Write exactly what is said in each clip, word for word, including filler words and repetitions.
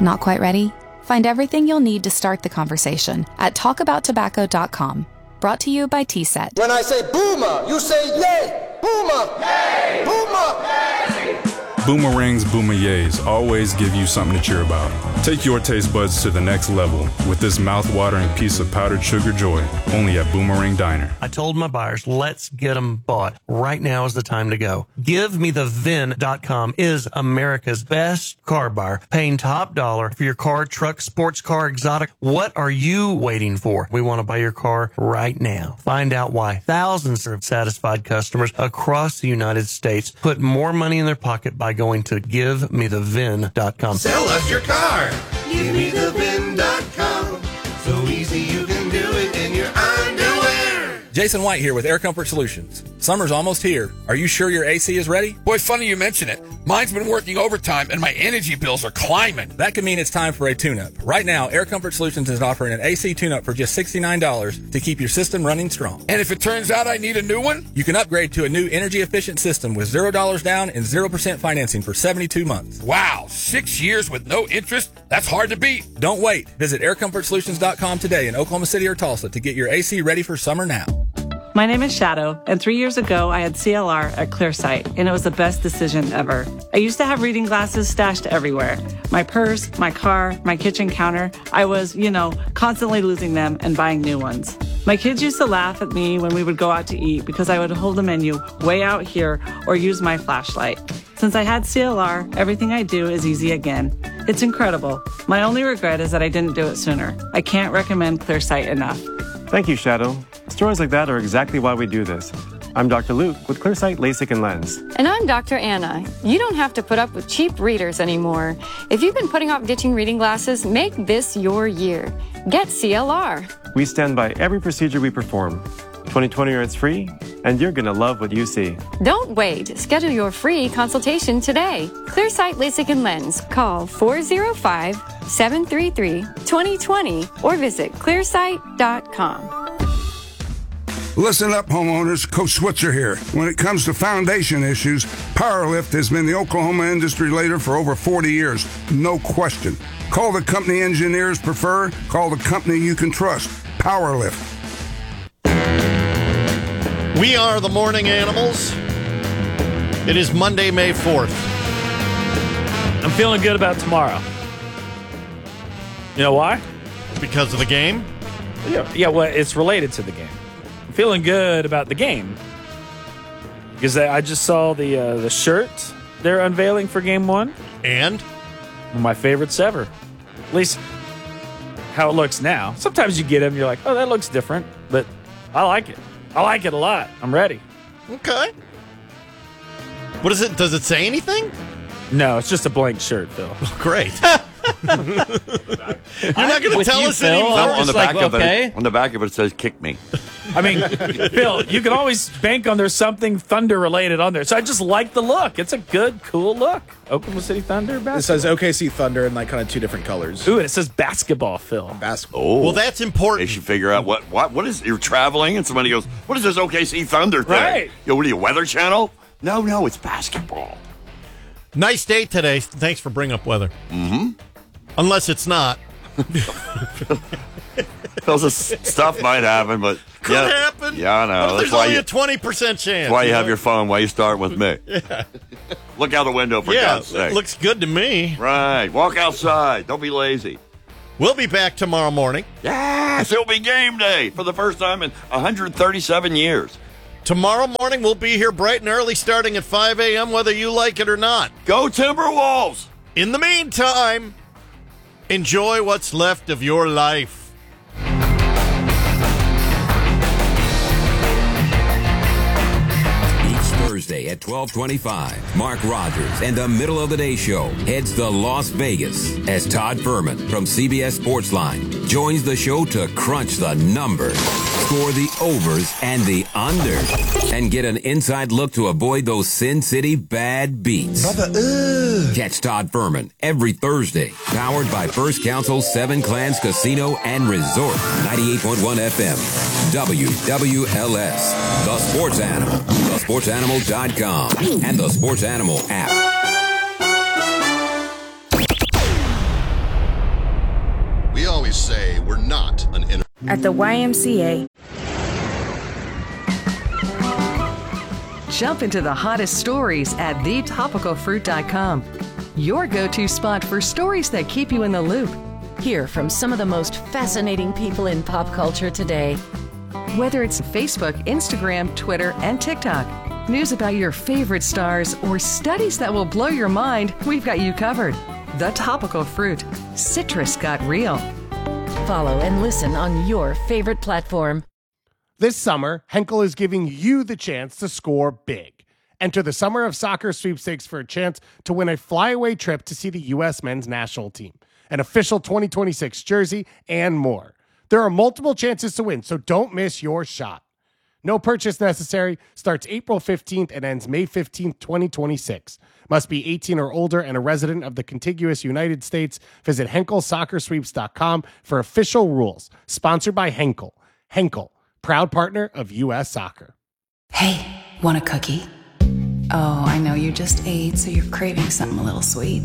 Not quite ready? Find everything you'll need to start the conversation at talk about tobacco dot com. Brought to you by T SET. When I say boomer, you say yay! Boomer! Yay! Boomer! Yay! Boomerang's Boomer-Yays always give you something to cheer about. Take your taste buds to the next level with this mouth-watering piece of powdered sugar joy, only at Boomerang Diner. I told my buyers, let's get them bought. Right now is the time to go. Give Me The V I N dot com is America's best car buyer, paying top dollar for your car, truck, sports car, exotic. What are you waiting for? We want to buy your car right now. Find out why thousands of satisfied customers across the United States put more money in their pocket by going to Give Me The V I N dot com. Sell us your car. Give Me The V I N dot com. So easy you can do it in your underwear. Jason White here with Air Comfort Solutions. Summer's almost here. Are you sure your A C is ready? Boy, funny you mention it. Mine's been working overtime and my energy bills are climbing. That could mean it's time for a tune-up. Right now, Air Comfort Solutions is offering an A C tune-up for just sixty-nine dollars to keep your system running strong. And if it turns out I need a new one? You can upgrade to a new energy-efficient system with zero dollars down and zero percent financing for seventy-two months. Wow, six years with no interest? That's hard to beat. Don't wait. Visit air comfort solutions dot com today in Oklahoma City or Tulsa to get your A C ready for summer now. My name is Shadow, and three years ago I had C L R at Clearsight, and it was the best decision ever. I used to have reading glasses stashed everywhere. My purse, my car, my kitchen counter. I was, you know, constantly losing them and buying new ones. My kids used to laugh at me when we would go out to eat because I would hold the menu way out here or use my flashlight. Since I had C L R, everything I do is easy again. It's incredible. My only regret is that I didn't do it sooner. I can't recommend Clearsight enough. Thank you, Shadow. Stories like that are exactly why we do this. I'm Doctor Luke with Clearsight LASIK and Lens. And I'm Doctor Anna. You don't have to put up with cheap readers anymore. If you've been putting off ditching reading glasses, make this your year. Get C L R. We stand by every procedure we perform. twenty twenty or it's free, and you're going to love what you see. Don't wait. Schedule your free consultation today. Clearsight LASIK and Lens. Call four oh five, seven three three, two oh two oh or visit clearsight dot com. Listen up, homeowners. Coach Switzer here. When it comes to foundation issues, Powerlift has been the Oklahoma industry leader for over forty years. No question. Call the company engineers prefer. Call the company you can trust. Powerlift. We are the Morning Animals. It is Monday, May fourth. I'm feeling good about tomorrow. You know why? Because of the game? Yeah, yeah, well, it's related to the game. I'm feeling good about the game because I just saw the uh, the shirt they're unveiling for Game One, and one of my favorites ever. At least how it looks now. Sometimes you get them, you're like, oh, that looks different, but I like it. I like it a lot. I'm ready. Okay. What is it? Does it say anything? No, it's just a blank shirt, Phil. Oh, great. You're not going to tell you, us Phil. anymore. On the, back like, of okay. it, on the back of it, it says, kick me. I mean, Phil, you can always bank on there's something Thunder-related on there. So I just like the look. It's a good, cool look. Oklahoma City Thunder basketball. It says O K C Thunder in like kind of two different colors. Ooh, and it says basketball, Phil. Basketball. Oh. Well, that's important. They should figure out what, what, what is, you're traveling and somebody goes, what is this O K C Thunder thing? Right. Yo, what are you, Weather Channel? No, no, it's basketball. Nice day today. Thanks for bringing up weather. Mm-hmm. Unless it's not. Those stuff might happen, but Could yeah, happen. Yeah, I know. What if That's there's why only you, a twenty percent chance. That's why you, you know? have your phone. Why you start with me? Yeah. Look out the window, for yeah, God's sake. It looks good to me. Right. Walk outside. Don't be lazy. We'll be back tomorrow morning. Yes, it'll be game day for the first time in one hundred thirty-seven years. Tomorrow morning, we'll be here bright and early starting at five a.m., whether you like it or not. Go Timberwolves! In the meantime, enjoy what's left of your life. Thursday at twelve twenty-five, Mark Rogers and the Middle of the Day Show heads to Las Vegas as Todd Furman from C B S Sportsline joins the show to crunch the numbers, score the overs and the unders, and get an inside look to avoid those Sin City bad beats. Brother, ugh. Catch Todd Furman every Thursday, powered by First Council Seven Clans Casino and Resort, ninety-eight point one F M, W W L S, The Sports Animal, the sports animal dot com, and the Sports Animal app. At the Y M C A. Jump into the hottest stories at the topical fruit dot com. Your go-to spot for stories that keep you in the loop. Hear from some of the most fascinating people in pop culture today. Whether it's Facebook, Instagram, Twitter, and TikTok, news about your favorite stars, or studies that will blow your mind, we've got you covered. The Topical Fruit. Citrus got real. Follow and listen on your favorite platform. This summer, Henkel is giving you the chance to score big. Enter the Summer of Soccer sweepstakes for a chance to win a flyaway trip to see the U S men's national team, an official twenty twenty-six jersey, and more. There are multiple chances to win, so don't miss your shot. No purchase necessary. Starts April fifteenth and ends May fifteenth, twenty twenty-six. Must be eighteen or older and a resident of the contiguous United States. Visit Henkel Soccer Sweeps dot com for official rules. Sponsored by Henkel. Henkel, proud partner of U S Soccer. Hey, want a cookie? Oh, I know you just ate, so you're craving something a little sweet.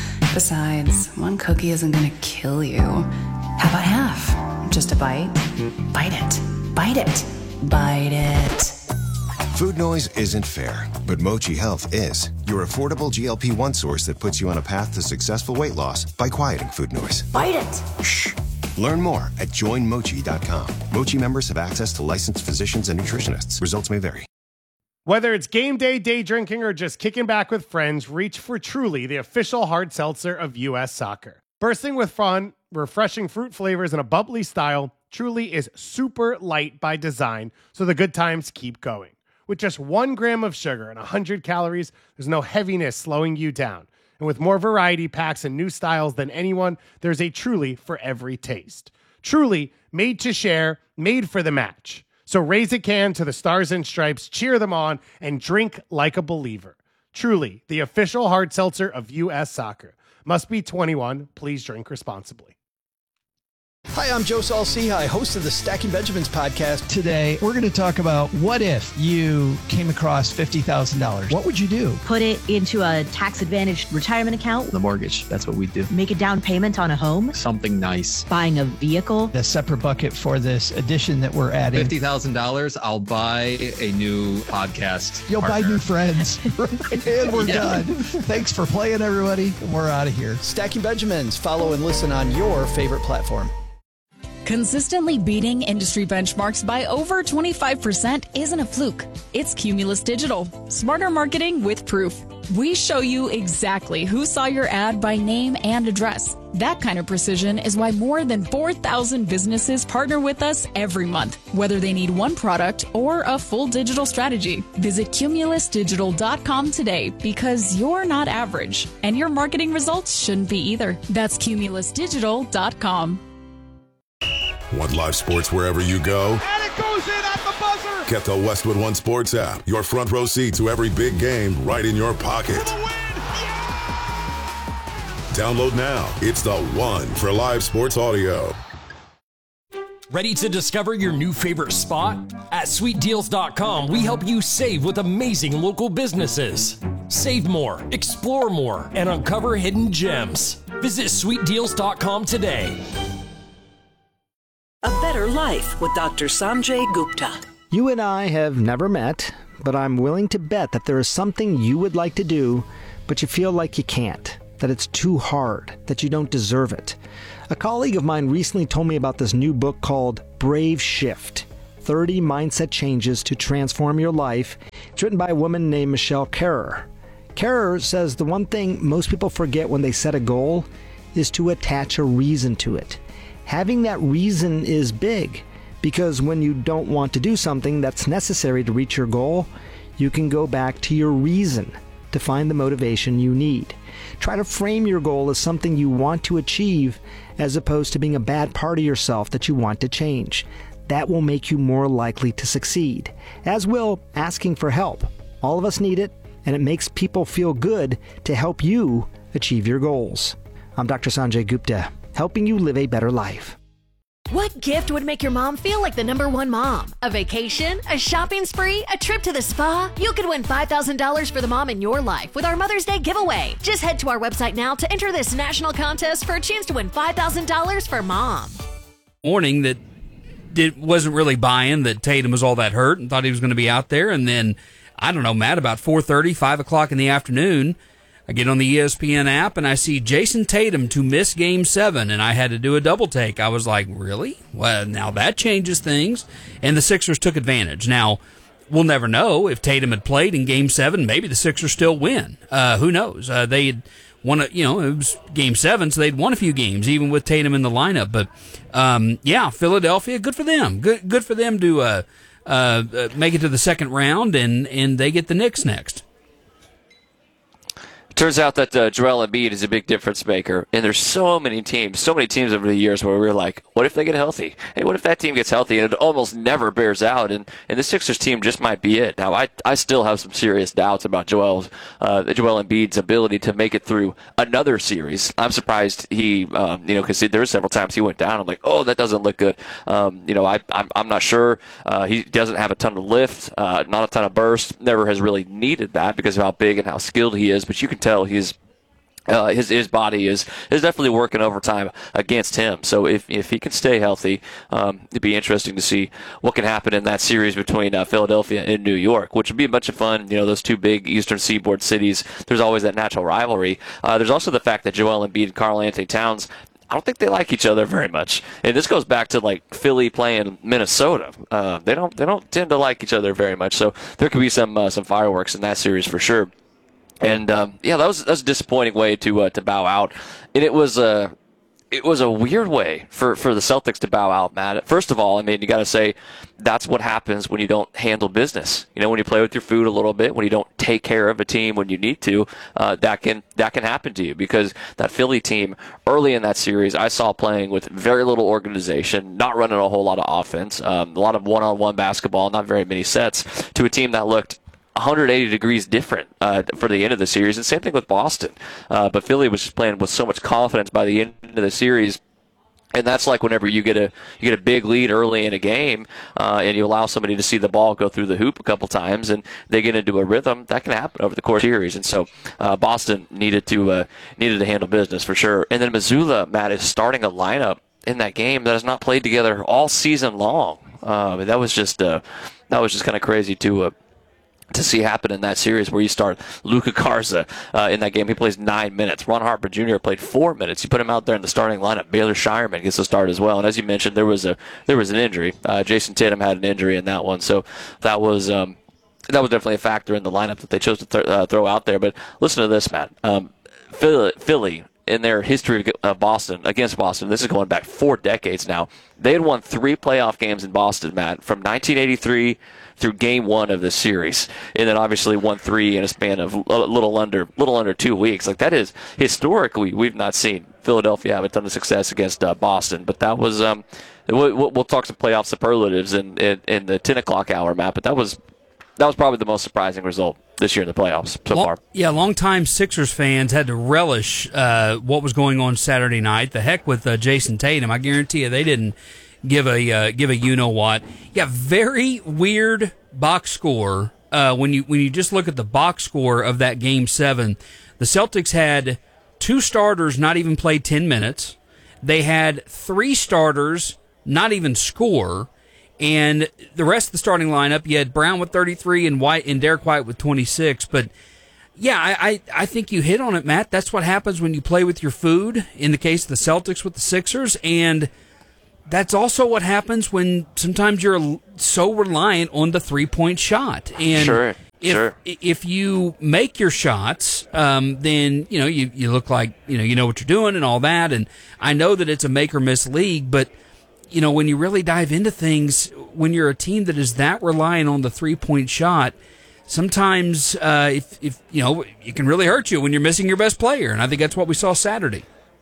Besides, one cookie isn't gonna kill you. How about half? Just a bite? Bite it. Bite it. Bite it. Food noise isn't fair, but Mochi Health is. Your affordable G L P one source that puts you on a path to successful weight loss by quieting food noise. Bite it. Shh. Learn more at join mochi dot com. Mochi members have access to licensed physicians and nutritionists. Results may vary. Whether it's game day, day drinking, or just kicking back with friends, reach for Truly, the official hard seltzer of U S Soccer. Bursting with fun, refreshing fruit flavors, and a bubbly style, Truly is super light by design, so the good times keep going. With just one gram of sugar and one hundred calories, there's no heaviness slowing you down. And with more variety packs and new styles than anyone, there's a Truly for every taste. Truly, made to share, made for the match. So raise a can to the Stars and Stripes, cheer them on, and drink like a believer. Truly, the official hard seltzer of U S Soccer. Must be twenty-one. Please drink responsibly. Hi, I'm Joe Saul-Sehy, host of the Stacking Benjamins podcast. Today, we're going to talk about what if you came across fifty thousand dollars. What would you do? Put it into a tax-advantaged retirement account. The mortgage, that's what we do. Make a down payment on a home. Something nice. Buying a vehicle. A separate bucket for this addition that we're adding. fifty thousand dollars, I'll buy a new podcast You'll partner. buy new friends. And we're Yeah. done. Thanks for playing, everybody. We're out of here. Stacking Benjamins. Follow and listen on your favorite platform. Consistently beating industry benchmarks by over twenty-five percent isn't a fluke. It's Cumulus Digital. Smarter marketing with proof. We show you exactly who saw your ad by name and address. That kind of precision is why more than four thousand businesses partner with us every month, whether they need one product or a full digital strategy. Visit cumulus digital dot com today because you're not average, and your marketing results shouldn't be either. That's cumulus digital dot com. Want live sports wherever you go? And it goes in at the buzzer. Get the Westwood One Sports app. Your front row seat to every big game right in your pocket. Download now. It's the one for live sports audio. Ready to discover your new favorite spot? At sweet deals dot com, we help you save with amazing local businesses. Save more, explore more, and uncover hidden gems. Visit sweet deals dot com today. A Better Life with Doctor Sanjay Gupta. You and I have never met, but I'm willing to bet that there is something you would like to do, but you feel like you can't, that it's too hard, that you don't deserve it. A colleague of mine recently told me about this new book called Brave Shift, thirty Mindset Changes to Transform Your Life. It's written by a woman named Michelle Kerrer. Kerrer says the one thing most people forget when they set a goal is to attach a reason to it. Having that reason is big, because when you don't want to do something that's necessary to reach your goal, you can go back to your reason to find the motivation you need. Try to frame your goal as something you want to achieve as opposed to being a bad part of yourself that you want to change. That will make you more likely to succeed, as will asking for help. All of us need it, and it makes people feel good to help you achieve your goals. I'm Doctor Sanjay Gupta, helping you live a better life. What gift would make your mom feel like the number one mom? A vacation? A shopping spree? A trip to the spa? You could win five thousand dollars for the mom in your life with our Mother's Day giveaway. Just head to our website now to enter this national contest for a chance to win five thousand dollars for mom. Warning that did, wasn't really buying that Tatum was all that hurt and thought he was going to be out there. And then, I don't know, Matt, about four thirty, five o'clock in the afternoon, I get on the E S P N app and I see Jason Tatum to miss Game seven, and I had to do a double take. I was like, really? Well, now that changes things. And the Sixers took advantage. Now, we'll never know. If Tatum had played in Game seven, maybe the Sixers still win. Uh, who knows? Uh, they had won, a, you know, it was Game seven, so they'd won a few games, even with Tatum in the lineup. But, um, yeah, Philadelphia, good for them. Good good for them to uh, uh, make it to the second round, and, and they get the Knicks next. Turns out that uh, Joel Embiid is a big difference maker, and there's so many teams, so many teams over the years where we're like, what if they get healthy? Hey, what if that team gets healthy? And it almost never bears out, and, and the Sixers team just might be it. Now, I I still have some serious doubts about Joel's, uh, Joel Embiid's ability to make it through another series. I'm surprised he, um, you know, because there were several times he went down. I'm like, oh, that doesn't look good. Um, you know, I, I'm, I'm not sure. Uh, he doesn't have a ton of lift, uh, not a ton of burst. Never has really needed that because of how big and how skilled he is, but you can tell he's uh, his his body is is definitely working overtime against him. So if if he can stay healthy, um, it'd be interesting to see what can happen in that series between uh, Philadelphia and New York, which would be a bunch of fun. You know, those two big Eastern Seaboard cities. There's always that natural rivalry. Uh, there's also the fact that Joel Embiid and Karl Anthony Towns, I don't think they like each other very much, and this goes back to like Philly playing Minnesota. Uh, they don't they don't tend to like each other very much. So there could be some uh, some fireworks in that series for sure. And um, yeah, that was that was a disappointing way to uh, to bow out, and it was a it was a weird way for, for the Celtics to bow out, Matt. First of all, I mean, you got to say that's what happens when you don't handle business. You know, when you play with your food a little bit, when you don't take care of a team when you need to, uh, that can that can happen to you, because that Philly team early in that series I saw playing with very little organization, not running a whole lot of offense, um, a lot of one-on-one basketball, not very many sets, to a team that looked one hundred eighty degrees different uh, for the end of the series, and same thing with Boston. Uh, but Philly was just playing with so much confidence by the end of the series. And that's like whenever you get a you get a big lead early in a game, uh, and you allow somebody to see the ball go through the hoop a couple times, and they get into a rhythm. That can happen over the course of the series. And so uh, Boston needed to uh, needed to handle business for sure. And then Missoula, Matt, is starting a lineup in that game that has not played together all season long. Uh, that was just uh, that was just kind of crazy to. Uh, to see happen in that series, where you start Luka Garza uh, in that game. He plays nine minutes. Ron Harper Junior played four minutes. You put him out there in the starting lineup. Baylor Shireman gets a start as well. And as you mentioned, there was a there was an injury. Uh, Jason Tatum had an injury in that one, so that was um, that was definitely a factor in the lineup that they chose to th- uh, throw out there. But listen to this, Matt. Um, Philly, Philly in their history of Boston, against Boston, this is going back four decades now, they had won three playoff games in Boston, Matt, from nineteen eighty-three through game one of this series, and then obviously won three in a span of a little under little under two weeks. Like, that is, historically, we've not seen Philadelphia have a ton of success against uh, Boston, but that was, um, we'll, we'll talk some playoff superlatives in, in, in the ten o'clock hour, Matt, but that was that was probably the most surprising result this year in the playoffs so long, far. Yeah, longtime Sixers fans had to relish uh, what was going on Saturday night. The heck with uh, Jason Tatum. I guarantee you they didn't give a uh, give a you know what. Yeah, very weird box score. Uh, when you when you just look at the box score of that game seven, the Celtics had two starters not even play ten minutes. They had three starters not even score, and the rest of the starting lineup, you had Brown with thirty-three and White and Derek White with twenty-six. But yeah, I, I I think you hit on it, Matt. That's what happens when you play with your food. In the case of the Celtics with the Sixers, and that's also what happens when sometimes you're so reliant on the three-point shot. And sure, if, sure. if you make your shots, um, then you know you, you look like you know you know what you're doing and all that. And I know that it's a make-or-miss league, but you know when you really dive into things, when you're a team that is that reliant on the three-point shot, sometimes uh, if if you know it can really hurt you when you're missing your best player. And I think that's what we saw Saturday.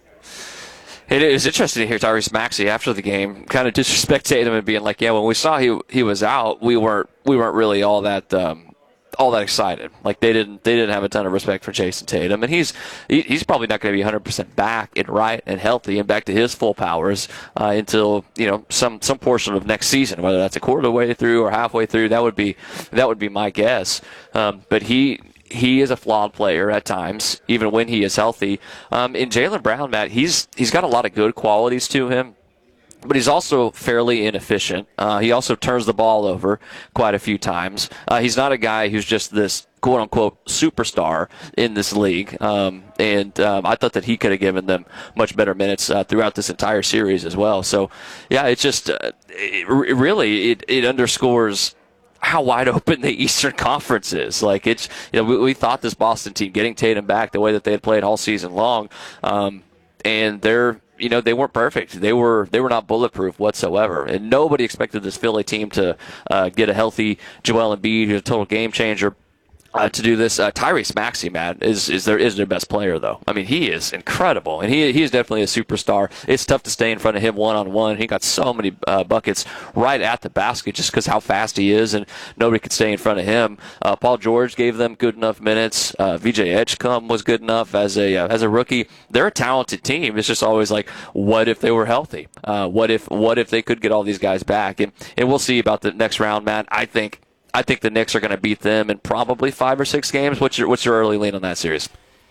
It is interesting to hear Tyrese Maxey after the game kind of disrespect Tatum and being like, "Yeah, when we saw he he was out, we weren't we weren't really all that um, all that excited. Like they didn't they didn't have a ton of respect for Jason Tatum, and he's he, he's probably not going to be one hundred percent back and right and healthy and back to his full powers uh, until you know some some portion of next season, whether that's a quarter way through or halfway through. That would be that would be my guess. Um, but he. He is a flawed player at times, even when he is healthy. Um, and Jaylen Brown, Matt, he's he's got a lot of good qualities to him. but he's also fairly inefficient. Uh, he also turns the ball over quite a few times. Uh, he's not a guy who's just this quote-unquote superstar in this league, um, and um, I thought that he could have given them much better minutes uh, throughout this entire series as well. So, yeah, it's just uh, it, really it, it underscores how wide open the Eastern Conference is. Like, it's, you know, we, we thought this Boston team getting Tatum back the way that they had played all season long, um, and they're you know, they weren't perfect. They were they were not bulletproof whatsoever. And nobody expected this Philly team to uh, get a healthy Joel Embiid, who's a total game changer, uh, to do this. Uh, Tyrese Maxey, man, is is their is their best player though. I mean, he is incredible, and he he is definitely a superstar. It's tough to stay in front of him one on one. He got so many uh, buckets right at the basket just because how fast he is, and nobody could stay in front of him. Uh, Paul George gave them good enough minutes. Uh, V J Edgecombe was good enough as a uh, as a rookie. They're a talented team. It's just always like, what if they were healthy? Uh, what if what if they could get all these guys back? And and we'll see about the next round, Matt. I think. I think the Knicks are going to beat them in probably five or six games. What's your what's your early lean on that series?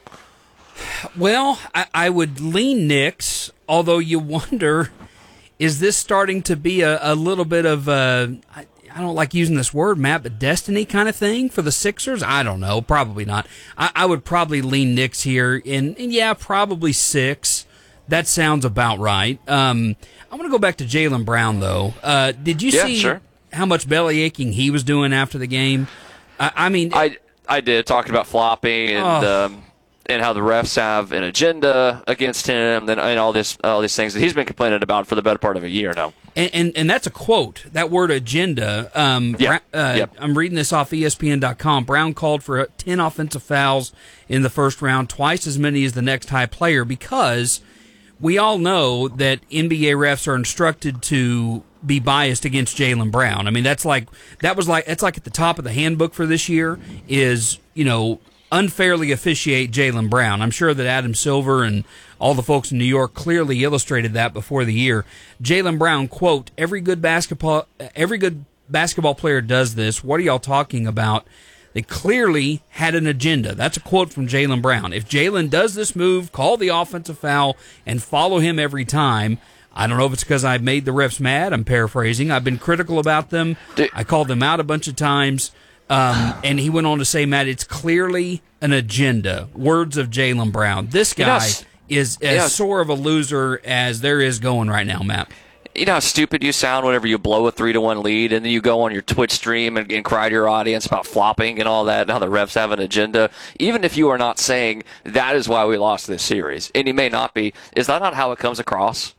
Well, I, I would lean Knicks, although you wonder, is this starting to be a, a little bit of a, I, I don't like using this word, Matt, but destiny kind of thing for the Sixers? I don't know. Probably not. I, I would probably lean Knicks here, in, and yeah, probably six. That sounds about right. Um, I want to go back to Jaylen Brown, though. Uh, did you yeah, see... Sure. how much belly aching he was doing after the game? I, I mean, I I did talking about flopping and oh. um, and how the refs have an agenda against him, and, and all this all these things that he's been complaining about for the better part of a year now. And and, and that's a quote. That word agenda. Um, yeah. uh, yep. I'm reading this off E S P N dot com. Brown called for ten offensive fouls in the first round, twice as many as the next high player, because we all know that N B A refs are instructed to be biased against Jaylen Brown. I mean, that's like that was like that's like at the top of the handbook for this year is, you know, unfairly officiate Jaylen Brown. I'm sure that Adam Silver and all the folks in New York clearly illustrated that before the year. Jaylen Brown, quote, every good basketball every good basketball player does this. What are y'all talking about? They clearly had an agenda. That's a quote from Jaylen Brown. If Jaylen does this move, call the offensive foul and follow him every time. I don't know if it's because I made the refs mad. I'm paraphrasing. I've been critical about them. I called them out a bunch of times. Um, and he went on to say, Matt, it's clearly an agenda. Words of Jaylen Brown. This guy yes. is as yes. sore of a loser as there is going right now, Matt. You know how stupid you sound whenever you blow a three to one lead, and then you go on your Twitch stream and, and cry to your audience about flopping and all that, and how the refs have an agenda. Even if you are not saying that is why we lost this series, and you may not be, is that not how it comes across?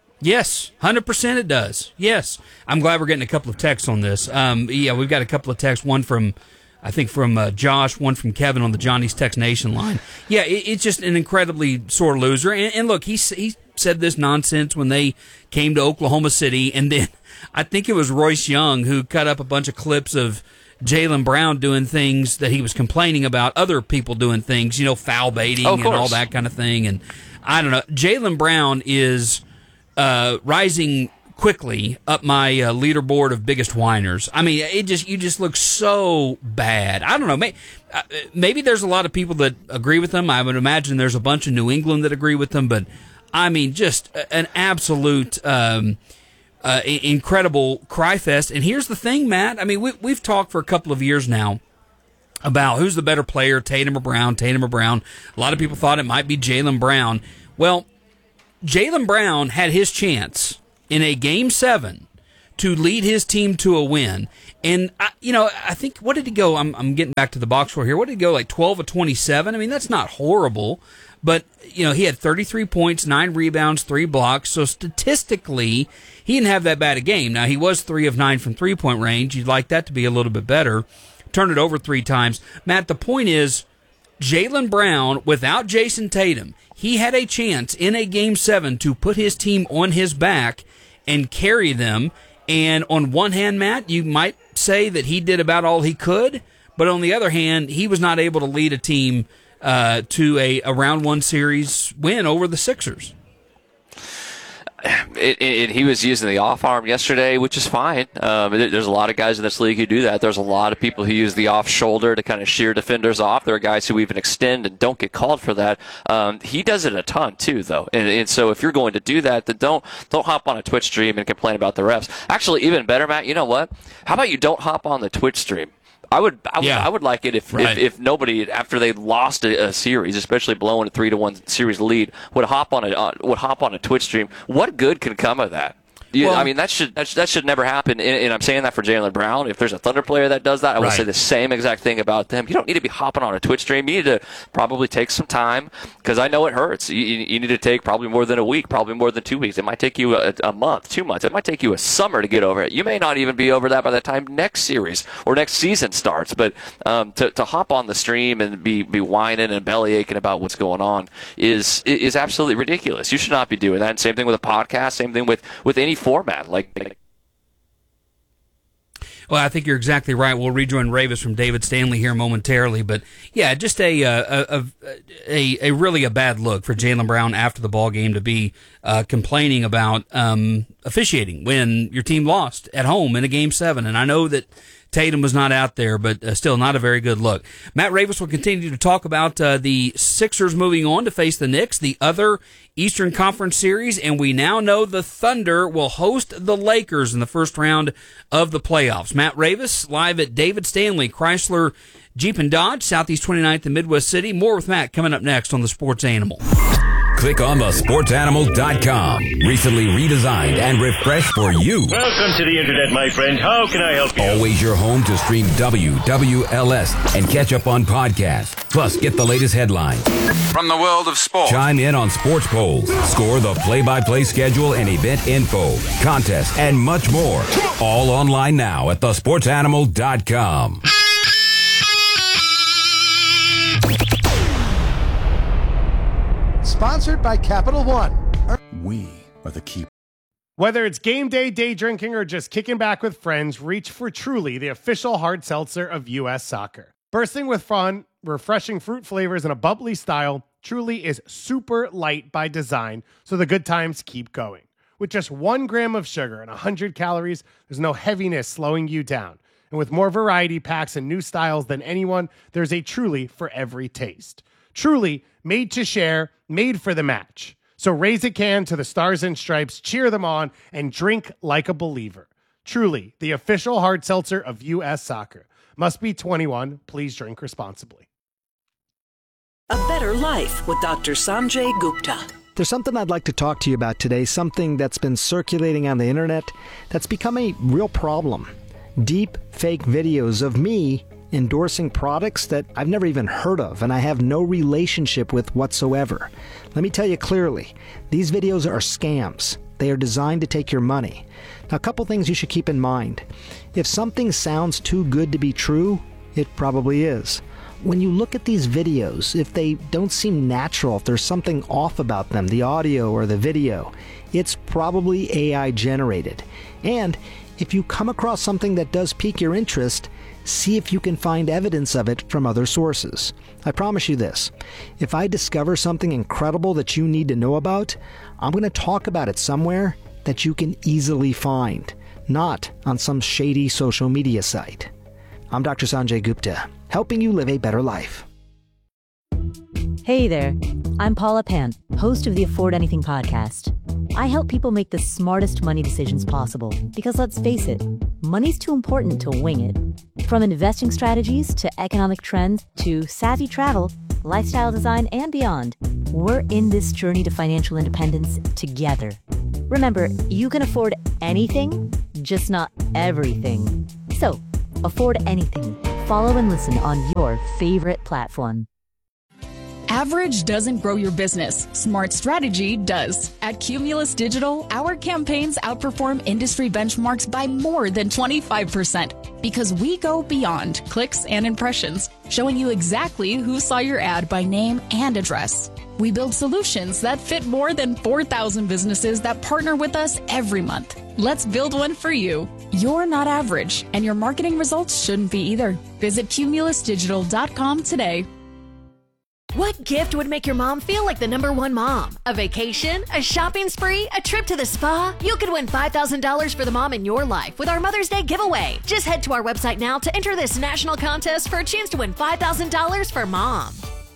Yes, one hundred percent it does. Yes. I'm glad we're getting a couple of texts on this. Um, yeah, we've got a couple of texts, one from, I think, from uh, Josh, one from Kevin on the Johnny's Text Nation line. Yeah, it, it's just an incredibly sore loser. And, and look, he, he said this nonsense when they came to Oklahoma City, and then I think it was Royce Young who cut up a bunch of clips of Jaylen Brown doing things that he was complaining about, other people doing things, you know, foul baiting oh, and all that kind of thing. And I don't know. Jaylen Brown is... Uh, rising quickly up my uh, leaderboard of biggest whiners. I mean, it just you just look so bad. I don't know. Maybe, uh, maybe there's a lot of people that agree with them. I would imagine there's a bunch in New England that agree with them. But I mean, just an absolute um, uh, incredible cry fest. And here's the thing, Matt. I mean, we, we've talked for a couple of years now about who's the better player, Tatum or Brown. Tatum or Brown. A lot of people thought it might be Jaylen Brown. Well, Jaylen Brown had his chance in a game seven to lead his team to a win. And, I, you know, I think, what did he go? I'm, I'm getting back to the box score here. What did he go, like twelve of twenty-seven? I mean, that's not horrible. But, you know, he had thirty-three points, nine rebounds, three blocks. So statistically, he didn't have that bad a game. Now, he was three of nine from three-point range. You'd like that to be a little bit better. Turned it over three times. Matt, the point is, Jaylen Brown, without Jason Tatum, he had a chance in a game seven to put his team on his back and carry them. And on one hand, Matt, you might say that he did about all he could, but on the other hand, he was not able to lead a team uh, to a, a round one series win over the Sixers. It, it, he was using the off arm yesterday, which is fine. Um, there's a lot of guys in this league who do that. There's a lot of people who use the off shoulder to kind of shear defenders off. There are guys who even extend and don't get called for that. Um, he does it a ton too, though. And, and so if you're going to do that, then don't don't hop on a Twitch stream and complain about the refs. Actually, even better, Matt. You know what? How about you don't hop on the Twitch stream? I would, I would, yeah. I would like it if, right. if, if nobody after they lost a, a series, especially blowing a three to one series lead, would hop on a uh, would hop on a Twitch stream. What good can come of that? You, well, I mean, that should that should, that should never happen. And, and I'm saying that for Jaylen Brown. If there's a Thunder player that does that, I will right. say the same exact thing about them. You don't need to be hopping on a Twitch stream. You need to probably take some time because I know it hurts. You, you need to take probably more than a week, probably more than two weeks. It might take you a, a month, two months. It might take you a summer to get over it. You may not even be over that by the time next series or next season starts. But um, to, to hop on the stream and be, be whining and belly aching about what's going on is is absolutely ridiculous. You should not be doing that. And same thing with a podcast. Same thing with, with any format. Like. Well, I think you're exactly right. We'll rejoin Ravis from David Stanley here momentarily, but yeah, just a uh, a, a a really a bad look for Jaylen Brown after the ball game to be uh, complaining about um, officiating when your team lost at home in a game seven. And I know that Tatum was not out there, but uh, still not a very good look. Matt Ravis will continue to talk about uh, the Sixers moving on to face the Knicks, the other Eastern Conference series, and we now know the Thunder will host the Lakers in the first round of the playoffs. Matt Ravis, live at David Stanley Chrysler Jeep and Dodge, Southeast twenty-ninth in Midwest City. More with Matt coming up next on The Sports Animal. Click on the sports animal dot com. Recently redesigned and refreshed for you. Welcome to the internet, my friend. How can I help you? Always your home to stream W W L S and catch up on podcasts. Plus, get the latest headlines. From the world of sports. Chime in on sports polls. Score the play-by-play schedule and event info, contests, and much more. All online now at the sports animal dot com. Sponsored by Capital One. We are the key. Whether it's game day, day drinking, or just kicking back with friends, reach for Truly, the official hard seltzer of U S Soccer. Bursting with fun, refreshing fruit flavors, and a bubbly style, Truly is super light by design, so the good times keep going. With just one gram of sugar and one hundred calories, there's no heaviness slowing you down. And with more variety packs and new styles than anyone, there's a Truly for every taste. Truly, made to share, made for the match. So raise a can to the Stars and Stripes, cheer them on, and drink like a believer. Truly, the official hard seltzer of U S Soccer. Must be twenty-one. Please drink responsibly. A Better Life with Doctor Sanjay Gupta. There's something I'd like to talk to you about today, something that's been circulating on the internet that's become a real problem. Deep fake videos of me endorsing products that I've never even heard of and I have no relationship with whatsoever. Let me tell you clearly, these videos are scams. They are designed to take your money. Now, a couple things you should keep in mind. If something sounds too good to be true, it probably is. When you look at these videos, if they don't seem natural, if there's something off about them, the audio or the video, it's probably A I generated. And if you come across something that does pique your interest, see if you can find evidence of it from other sources. I promise you this, if I discover something incredible that you need to know about, I'm going to talk about it somewhere that you can easily find, not on some shady social media site. I'm Doctor Sanjay Gupta, helping you live a better life. Hey there, I'm Paula Pan, host of the Afford Anything podcast. I help people make the smartest money decisions possible because, let's face it, money's too important to wing it. From investing strategies to economic trends to savvy travel, lifestyle design, and beyond, we're in this journey to financial independence together. Remember, you can afford anything, just not everything. So, afford anything. Follow and listen on your favorite platform. Average doesn't grow your business. Smart strategy does. At Cumulus Digital, our campaigns outperform industry benchmarks by more than twenty-five percent because we go beyond clicks and impressions, showing you exactly who saw your ad by name and address. We build solutions that fit more than four thousand businesses that partner with us every month. Let's build one for you. You're not average, and your marketing results shouldn't be either. Visit cumulus digital dot com today. What gift would make your mom feel like the number one mom? A vacation? A shopping spree? A trip to the spa? You could win five thousand dollars for the mom in your life with our Mother's Day giveaway. Just head to our website now to enter this national contest for a chance to win five thousand dollars for mom.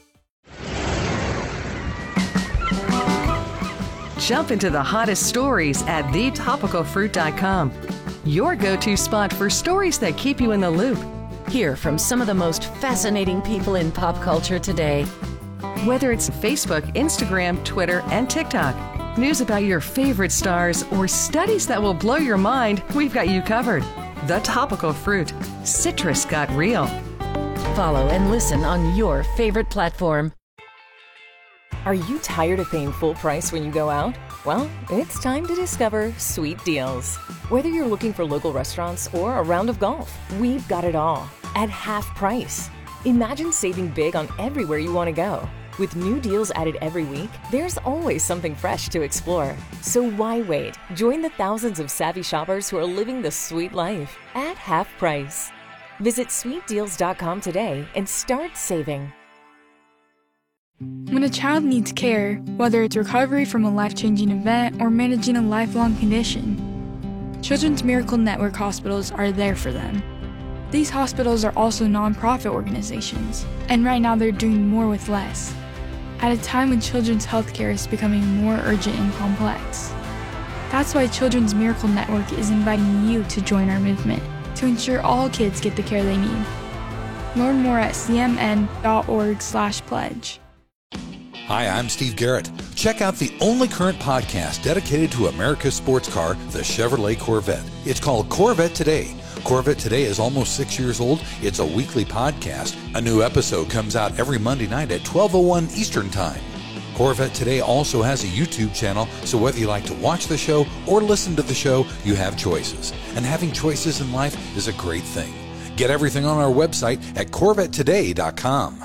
Jump into the hottest stories at the topical fruit dot com. Your go-to spot for stories that keep you in the loop. Hear from some of the most fascinating people in pop culture today. Whether it's Facebook, Instagram, Twitter, and TikTok, news about your favorite stars, or studies that will blow your mind, we've got you covered. The Topical Fruit. Citrus got real. Follow and listen on your favorite platform. Are you tired of paying full price when you go out? Well, it's time to discover Sweet Deals. Whether you're looking for local restaurants or a round of golf, we've got it all at half price. Imagine saving big on everywhere you want to go. With new deals added every week, there's always something fresh to explore. So why wait? Join the thousands of savvy shoppers who are living the sweet life at half price. Visit sweet deals dot com today and start saving. When a child needs care, whether it's recovery from a life-changing event or managing a lifelong condition, Children's Miracle Network hospitals are there for them. These hospitals are also nonprofit organizations, and right now they're doing more with less, at a time when children's healthcare is becoming more urgent and complex. That's why Children's Miracle Network is inviting you to join our movement to ensure all kids get the care they need. Learn more at c m n dot org slash pledge. Hi, I'm Steve Garrett. Check out the only current podcast dedicated to America's sports car, the Chevrolet Corvette. It's called Corvette Today. Corvette Today is almost six years old. It's a weekly podcast. A new episode comes out every Monday night at twelve oh one Eastern Time. Corvette Today also has a YouTube channel, so whether you like to watch the show or listen to the show, you have choices. And having choices in life is a great thing. Get everything on our website at corvette today dot com.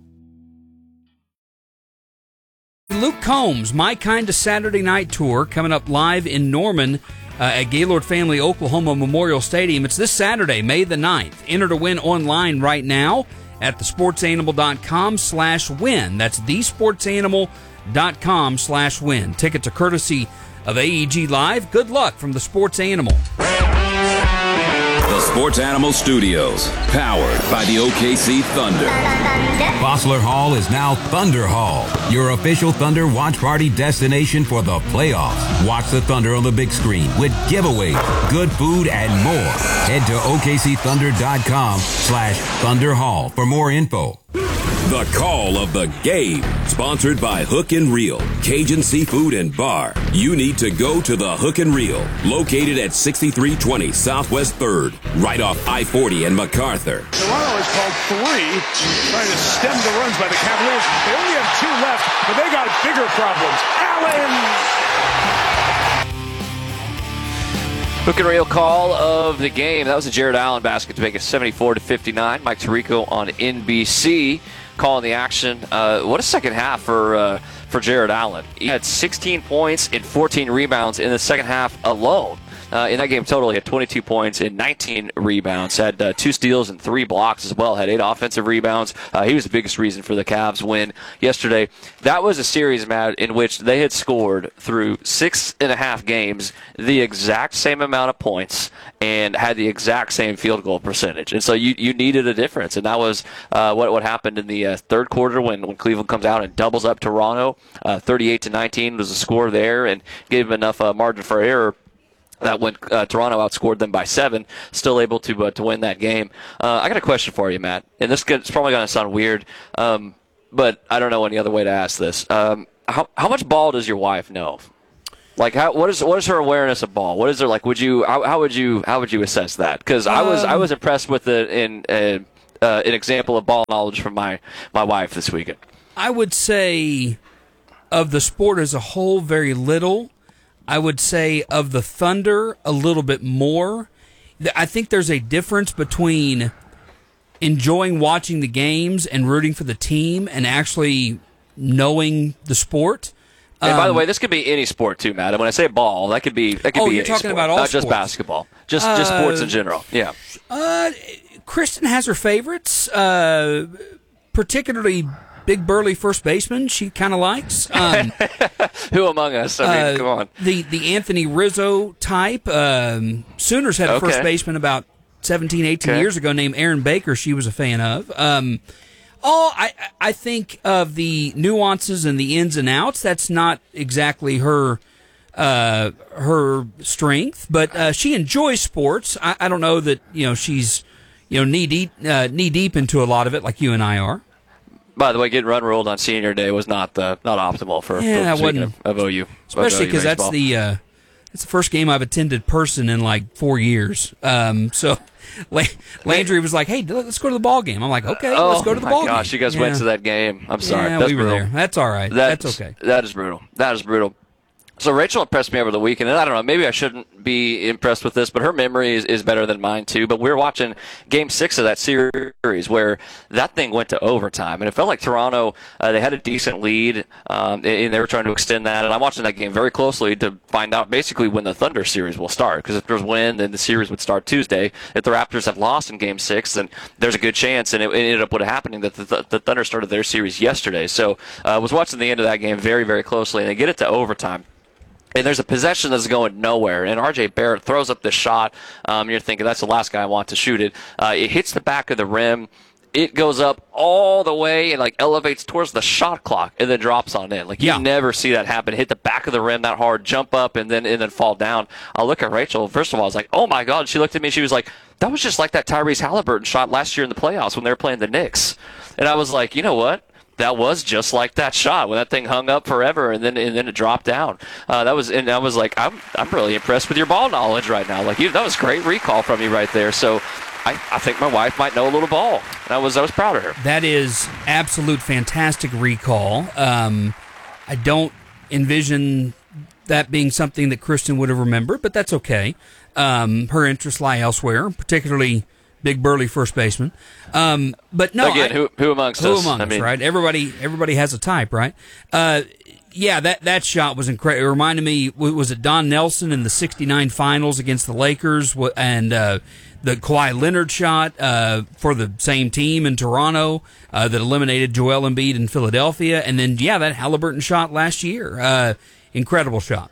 Luke Combs, My Kind of Saturday Night Tour, coming up live in Norman uh, at Gaylord Family Oklahoma Memorial Stadium. It's this Saturday, May the ninth. Enter to win online right now at the sports animal dot com slash win. That's the sports animal dot com slash win. Tickets are courtesy of A E G Live. Good luck from the Sports Animal. The Sports Animal Studios, powered by the O K C Thunder. Bossler Hall is now Thunder Hall, your official Thunder watch party destination for the playoffs. Watch the Thunder on the big screen with giveaways, good food, and more. Head to O K C thunder dot com slash Thunder Hall for more info. The Call of the Game, sponsored by Hook and Reel, Cajun Seafood and Bar. You need to go to the Hook and Reel, located at sixty-three twenty Southwest third, right off I forty and MacArthur. Toronto has called three, trying to stem the runs by the Cavaliers. They only have two left, but they got bigger problems. Allen! Hook and Reel call of the game. That was a Jared Allen basket to make it seventy-four to fifty-nine. Mike Tirico on N B C calling the action. Uh, what a second half for uh, for Jared Allen. He had sixteen points and fourteen rebounds in the second half alone. Uh, in that game total, he had twenty-two points and nineteen rebounds. Had uh, two steals and three blocks as well. Had eight offensive rebounds. Uh, he was the biggest reason for the Cavs' win yesterday. That was a series, Matt, in which they had scored through six and a half games the exact same amount of points and had the exact same field goal percentage. And so you, you needed a difference. And that was uh, what what happened in the uh, third quarter when, when Cleveland comes out and doubles up Toronto. Uh, thirty-eight to nineteen was the score there and gave them enough uh, margin for error. That when uh, Toronto outscored them by seven, still able to uh, to win that game. Uh, I got a question for you, Matt, and this is probably going to sound weird, um, but I don't know any other way to ask this. Um, how how much ball does your wife know? Like, how what is what is her awareness of ball? What is her like? Would you how, how would you how would you assess that? Because I was um, I was impressed with it in uh, uh, an example of ball knowledge from my my wife this weekend. I would say of the sport as a whole, very little. I would say of the Thunder, a little bit more. I think there's a difference between enjoying watching the games and rooting for the team and actually knowing the sport. And um, by the way, this could be any sport too, Matt. And when I say ball, that could be that could oh, be you're any talking sport, about all not sports. just basketball, just uh, just sports in general. Yeah. Uh, Kristen has her favorites, uh, particularly big burly first baseman she kind of likes. Um, Who among us? I mean, uh, come on. The the Anthony Rizzo type. Um, Sooners had a Okay. first baseman about seventeen, eighteen Okay. years ago named Aaron Baker. She was a fan of. Um, oh, I I think of the nuances and the ins and outs. That's not exactly her. Uh, her strength, but uh, she enjoys sports. I, I don't know that you know she's you know knee deep uh, knee deep into a lot of it like you and I are. By the way, getting run ruled on senior day was not the not optimal for, Yeah, for that speaking wasn't- of, of O U, Especially because because that's the uh, it's the first game I've attended person in like four years. Um, so La- Landry was like, "Hey, let's go to the ball game." I'm like, "Okay, oh, let's go to the my ball gosh, game." you guys Yeah. went to that game. I'm sorry. Yeah, that's we were brutal. there. That's all right. That's, That's okay. That is brutal. That is brutal. So Rachel impressed me over the weekend, and I don't know, maybe I shouldn't be impressed with this, but her memory is, is better than mine too. But we were watching Game Six of that series where that thing went to overtime, and it felt like Toronto uh, they had a decent lead, um, and they were trying to extend that. And I'm watching that game very closely to find out basically when the Thunder series will start, because if there's wind, then the series would start Tuesday. If the Raptors have lost in Game Six, then there's a good chance, and it, it ended up what happening that the, the, the Thunder started their series yesterday. So uh, I was watching the end of that game very, very closely, and they get it to overtime. And there's a possession that's going nowhere, and R J Barrett throws up this shot. Um, you're thinking, that's the last guy I want to shoot it. Uh, it hits the back of the rim. It goes up all the way and like elevates towards the shot clock and then drops on in. Like you Yeah. never see that happen. Hit the back of the rim that hard, jump up, and then and then fall down. I look at Rachel. First of all, I was like, oh my God. She looked at me. She was like, that was just like that Tyrese Halliburton shot last year in the playoffs when they were playing the Knicks. And I was like, you know what? That was just like that shot when that thing hung up forever and then and then it dropped down. Uh, that was and I was like, I'm I'm really impressed with your ball knowledge right now. Like you, that was great recall from you right there. So I, I think my wife might know a little ball. And I was I was proud of her. That is absolute fantastic recall. Um, I don't envision that being something that Kristen would have remembered, but that's okay. Um, her interests lie elsewhere, particularly big burly first baseman. Um, but no, again, I, who who amongst who us? among I us, mean, right? Everybody, everybody has a type, right? Uh, yeah, that that shot was incredible. It reminded me, was it Don Nelson in the sixty-nine finals against the Lakers, and uh, the Kawhi Leonard shot uh, for the same team in Toronto uh, that eliminated Joel Embiid in Philadelphia, and then yeah, that Halliburton shot last year, uh, incredible shot.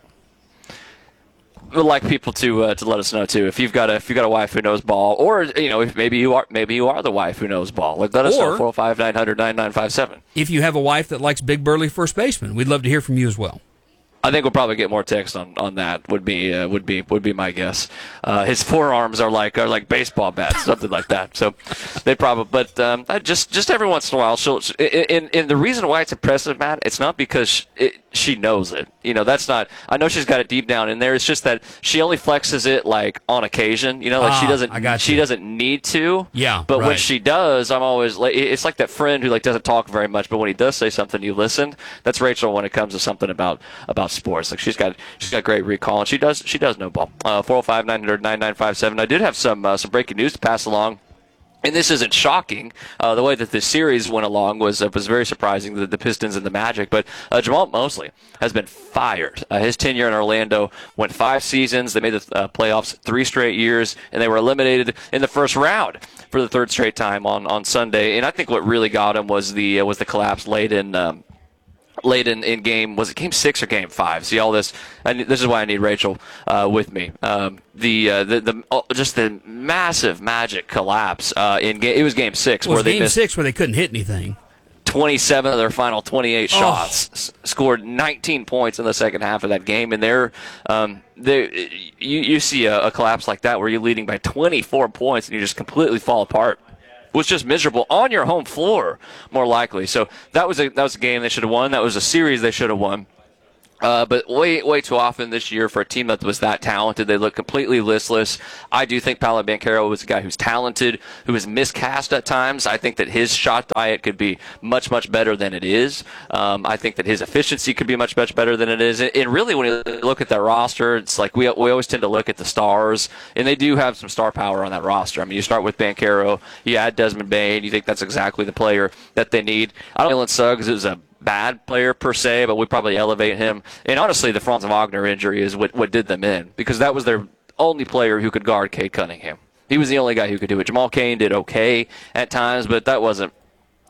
Would like people to uh, to let us know too if you've got a if you've got a wife who knows ball, or you know if maybe you are maybe you are the wife who knows ball. Like let us Or- know four oh five, nine hundred, nine nine five seven. If you have a wife that likes big burly first baseman, we'd love to hear from you as well. I think we'll probably get more text on, on that. Would be uh, would be would be my guess. Uh, his forearms are like are like baseball bats, something like that. So they probably. But um, I just just every once in a while, she'll. And, and the reason why it's impressive, Matt, it's not because it, she knows it. You know, that's not. I know she's got it deep down in there. It's just that she only flexes it like on occasion. You know, like Ah, she doesn't. I got she you. doesn't need to. Yeah, But when right. she does, I'm always like. It's like that friend who like doesn't talk very much, but when he does say something, you listen. That's Rachel when it comes to something about about sports. Like she's got. She's got great recall, and she does she does know ball. Uh, four oh five, nine hundred, nine nine five seven. I did have some uh, some breaking news to pass along. And this isn't shocking. Uh, the way that this series went along was uh, was very surprising, the, the Pistons and the Magic. But uh, Jamal Mosley has been fired. Uh, his tenure in Orlando went five seasons. They made the uh, playoffs three straight years, and they were eliminated in the first round for the third straight time on, on Sunday. And I think what really got him was the uh, was the collapse late in. Um, Late in, in game, was it game six or game five? See all this. I need, this is why I need Rachel uh, with me. Um, the uh, the the oh, just the massive Magic collapse uh, in game. It was game six It was where they game missed six where they couldn't hit anything. twenty-seven of their final twenty-eight Oh. shots. S- scored nineteen points in the second half of that game, and they're um, they you you see a, a collapse like that where you're leading by twenty-four points and you just completely fall apart. Was just miserable on your home floor, more likely. So that was a that was a game they should have won. That was a series they should have won. Uh, but way way too often this year for a team that was that talented, they look completely listless. I do think Paolo Banchero was a guy who's talented, who is miscast at times. I think that his shot diet could be much, much better than it is. Um, I think that his efficiency could be much, much better than it is. And, and really, when you look at that roster, it's like we we always tend to look at the stars, and they do have some star power on that roster. I mean, you start with Banchero, you add Desmond Bain, you think that's exactly the player that they need. I don't know Jalen Suggs is a bad player per se, but we probably elevate him. And honestly, the Franz Wagner injury is what, what did them in, because that was their only player who could guard Cade Cunningham. He was the only guy who could do it. Jamal Cain did okay at times, but that wasn't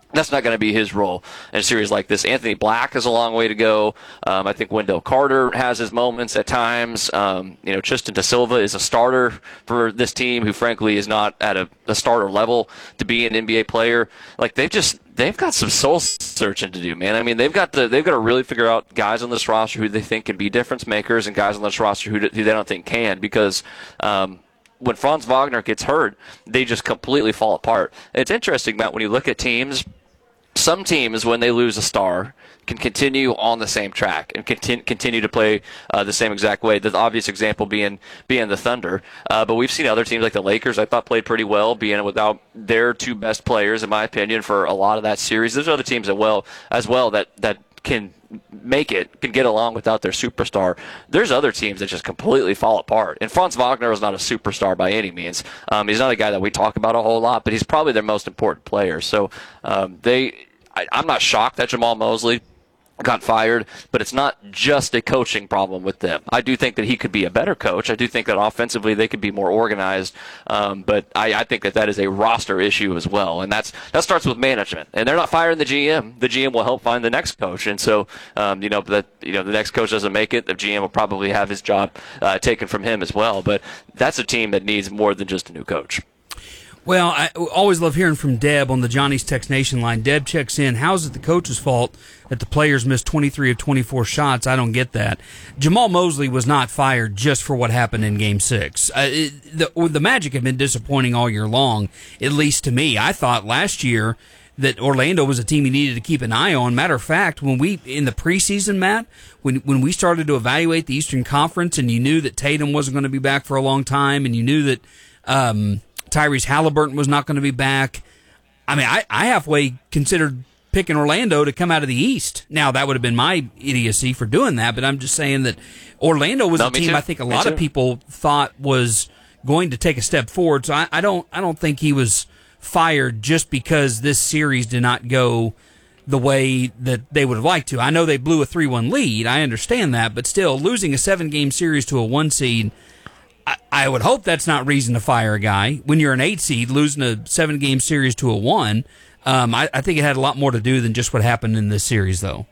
That's not going to be his role in a series like this. Anthony Black has a long way to go. Um, I think Wendell Carter has his moments at times. Um, you know, Tristan Da Silva is a starter for this team who, frankly, is not at a, a starter level to be an N B A player. Like, they've just they've got some soul searching to do, man. I mean, they've got to they've got to really figure out guys on this roster who they think can be difference makers and guys on this roster who, who they don't think can, because um, when Franz Wagner gets hurt, they just completely fall apart. It's interesting, Matt, when you look at teams. Some teams, when they lose a star, can continue on the same track and continue, continue to play uh, the same exact way. The obvious example being being the Thunder. Uh, but we've seen other teams like the Lakers, I thought, played pretty well, being without their two best players, in my opinion, for a lot of that series. There's other teams that well as well that, that can make it, can get along without their superstar. There's other teams that just completely fall apart. And Franz Wagner is not a superstar by any means. Um, he's not a guy that we talk about a whole lot, but he's probably their most important player. So um, they, I, I'm not shocked that Jamal Mosley got fired, but it's not just a coaching problem with them. I do think that he could be a better coach. I do think that offensively they could be more organized, um, but I, I think that that is a roster issue as well, and that's that starts with management. And they're not firing the G M. The G M will help find the next coach, and so um, you know that you know the next coach doesn't make it, the G M will probably have his job uh, taken from him as well. But that's a team that needs more than just a new coach. Well, I always love hearing from Deb on the Johnny's Text Nation line. Deb checks in. How's it the coach's fault that the players missed twenty-three of twenty-four shots? I don't get that. Jamal Mosley was not fired just for what happened in Game six. Uh, it, the, the Magic have been disappointing all year long, at least to me. I thought last year that Orlando was a team you needed to keep an eye on. Matter of fact, when we, in the preseason, Matt, when when we started to evaluate the Eastern Conference and you knew that Tatum wasn't going to be back for a long time and you knew that um, Tyrese Halliburton was not going to be back, I mean, I, I halfway considered picking Orlando to come out of the East. Now, that would have been my idiocy for doing that, but I'm just saying that Orlando was no, a team too. I think a me lot too. of people thought was going to take a step forward. So I, I don't I don't think he was fired just because this series did not go the way that they would have liked to. I know they blew a three one lead. I understand that, but still, losing a seven-game series to a one seed, I, I would hope that's not reason to fire a guy. When you're an eight seed, losing a seven-game series to a one, um, I, I think it had a lot more to do than just what happened in this series, though.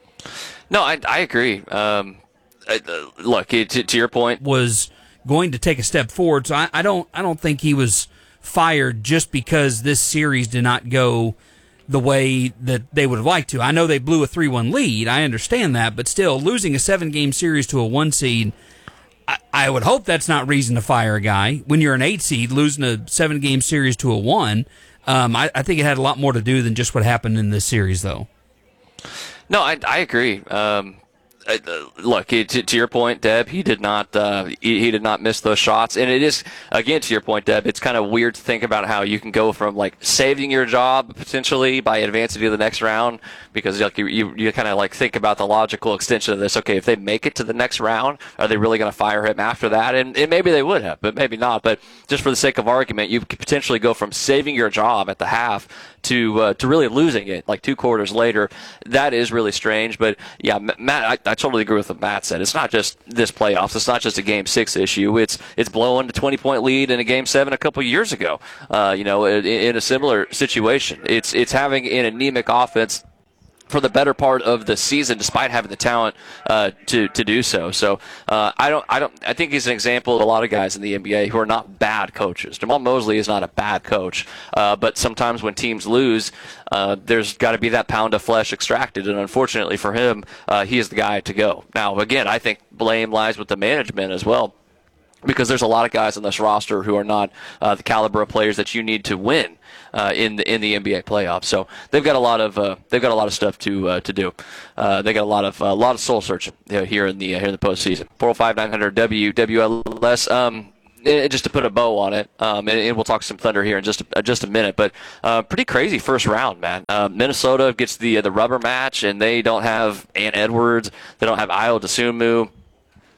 No, I, I agree. Um, uh, look, to, to your point, was going to take a step forward. So I, I don't I don't think he was fired just because this series did not go the way that they would have liked to. I know they blew a three one lead. I understand that, but still, losing a seven-game series to a one seed, I, I would hope that's not reason to fire a guy. When you're an eight seed, losing a seven-game series to a one, um, I, I think it had a lot more to do than just what happened in this series, though. No, I, I agree. Um, uh, look, to, to your point, Deb, he did not uh, he, he did not miss those shots, and it is, again, to your point, Deb, it's kind of weird to think about how you can go from like saving your job potentially by advancing to the next round, because like you you, you kind of like think about the logical extension of this. Okay, if they make it to the next round, are they really going to fire him after that? And, and maybe they would have, but maybe not. But just for the sake of argument, you could potentially go from saving your job at the half to uh, to really losing it like two quarters later. That is really strange. But yeah, Matt, I, I totally agree with what Matt said. It's not just this playoffs. It's not just a game six issue. It's it's blowing a twenty point lead in a game seven a couple years ago. Uh, you know, in, in a similar situation. It's it's having an anemic offense for the better part of the season, despite having the talent uh, to to do so. So uh, I don't I don't I think he's an example of a lot of guys in the N B A who are not bad coaches. Jamal Mosley is not a bad coach, uh, but sometimes when teams lose, uh, there's got to be that pound of flesh extracted, and unfortunately for him, uh, he is the guy to go. Now, again, I think blame lies with the management as well, because there's a lot of guys on this roster who are not uh, the caliber of players that you need to win uh, in the in the N B A playoffs. So they've got a lot of uh, they've got a lot of stuff to uh, to do. Uh, they got a lot of a uh, lot of soul searching uh, here in the uh, here in the postseason. four oh five nine hundred W W L S. Um, it, just to put a bow on it, um, and, and we'll talk some Thunder here in just a, just a minute. But uh, pretty crazy first round, man. Uh, Minnesota gets the uh, the rubber match, and they don't have Ant Edwards. They don't have Ayo Dosunmu.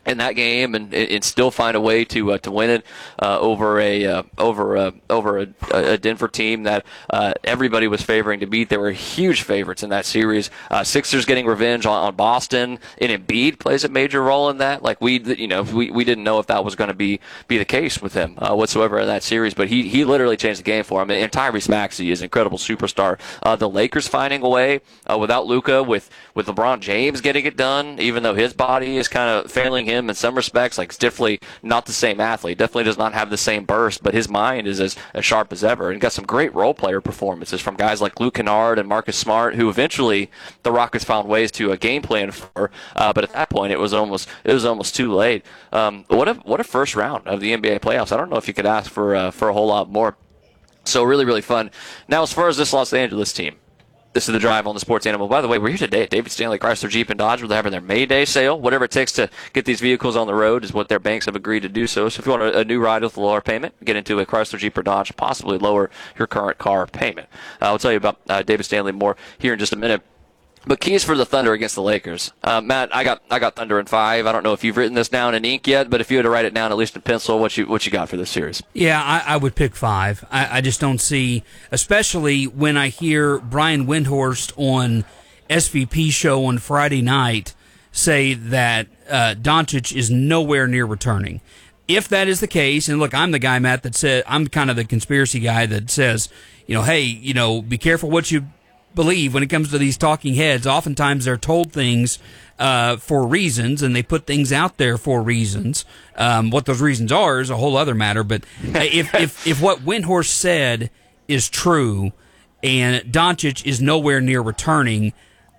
in that game and, and still find a way to uh, to win it uh, over a uh, over a, over a, a Denver team that uh, everybody was favoring to beat. They were huge favorites in that series. Uh, Sixers getting revenge on, on Boston, and Embiid plays a major role in that. Like we, you know, we, we didn't know if that was going to be be the case with him uh, whatsoever in that series, but he he literally changed the game for him. And Tyrese Maxey is an incredible superstar. Uh, the Lakers finding a way uh, without Luka, with with LeBron James getting it done, even though his body is kind of failing him in some respects. Like, it's definitely not the same athlete, definitely does not have the same burst, but his mind is as, as sharp as ever, and got some great role player performances from guys like Luke Kennard and Marcus Smart, who eventually the Rockets found ways to a game plan for, uh, but at that point it was almost it was almost too late. Um, what a what a first round of the N B A playoffs. I don't know if you could ask for uh, for a whole lot more. So really, really fun. Now, as far as this Los Angeles team, this is the Drive on the Sports Animal. By the way, we're here today at David Stanley Chrysler Jeep and Dodge, where they're having their May Day sale. Whatever it takes to get these vehicles on the road is what their banks have agreed to do so. So if you want a, a new ride with a lower payment, get into a Chrysler Jeep or Dodge, possibly lower your current car payment. Uh, I'll tell you about uh, David Stanley more here in just a minute. But keys for the Thunder against the Lakers. Uh, Matt, I got I got Thunder in five. I don't know if you've written this down in ink yet, but if you had to write it down at least in pencil, what you what you got for this series? Yeah, I, I would pick five. I, I just don't see, especially when I hear Brian Windhorst on S V P show on Friday night say that uh, Doncic is nowhere near returning. If that is the case, and look, I'm the guy, Matt, that said, I'm kind of the conspiracy guy that says, you know, hey, you know, be careful what you believe when it comes to these talking heads. Oftentimes they're told things uh, for reasons, and they put things out there for reasons. Um, what those reasons are is a whole other matter. But if, if if what Windhorst said is true, and Doncic is nowhere near returning,